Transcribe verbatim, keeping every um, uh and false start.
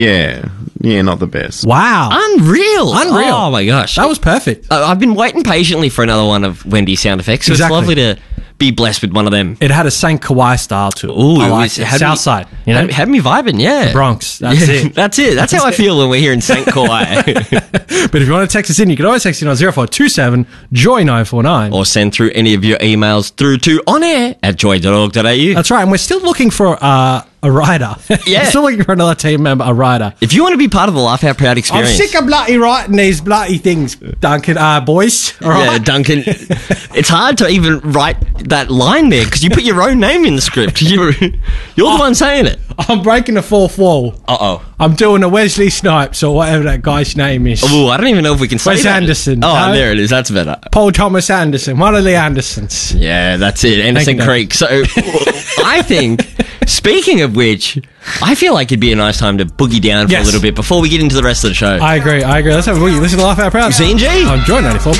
Yeah, yeah, not the best. Wow. Unreal. Unreal. Oh, my gosh. That was perfect. Uh, I've been waiting patiently for another one of Wendy's sound effects. So Exactly. It's lovely to be blessed with one of them. It had a Saint Kawhi style to it. Ooh, I it like was- it. had me- Southside, you know? Had, had me vibing, yeah. Bronx. That's Yeah, it. That's it. That's, how I feel when we're here in Saint Kawhi. But if you want to text us in, you can always text in on zero four two seven joy nine four nine. Or send through any of your emails through to onair at joy dot org dot a u. That's right. And we're still looking for uh, a rider. Yeah. We're still looking for another team member, a rider. If you want to be part of the Laugh Out Proud I'm experience. sick of bloody writing these bloody things, Duncan. Uh, boys. All Yeah, right? Duncan. It's hard to even write that line there because you put your own name in the script. You're, you're the one saying it. I'm breaking the fourth wall. Uh oh. I'm doing a Wesley Snipes or whatever that guy's name is. Oh, I don't even know if we can say Wes that. Anderson. Oh, No. there it is. That's better. Paul Thomas Anderson. One of the Andersons. Yeah, that's it. Anderson you, Creek. So I think, speaking of which, I feel like it'd be a nice time to boogie down for Yes. a little bit before we get into the rest of the show. I agree. I agree. Let's have a boogie. Listen to Laugh Out Proud. Z and G. On Joy ninety-four.